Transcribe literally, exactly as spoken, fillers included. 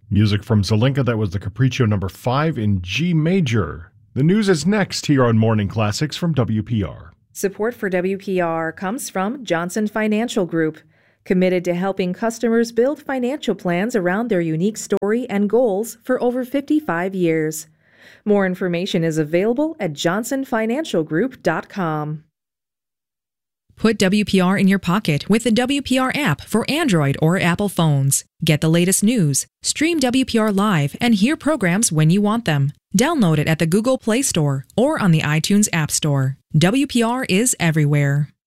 Music from Zelenka, that was the Capriccio number five in G major. The news is next here on Morning Classics from W P R. Support for W P R comes from Johnson Financial Group, committed to helping customers build financial plans around their unique story and goals for over fifty-five years. More information is available at johnson financial group dot com. Put W P R in your pocket with the W P R app for Android or Apple phones. Get the latest news, stream W P R live, and hear programs when you want them. Download it at the Google Play Store or on the iTunes App Store. W P R is everywhere.